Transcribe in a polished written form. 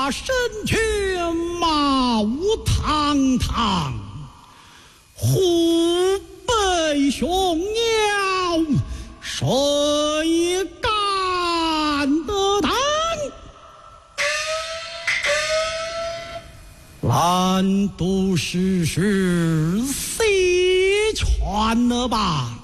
那神犬马舞堂堂，虎背熊鸟，谁敢得当？蓝都诗诗谁劝了吧？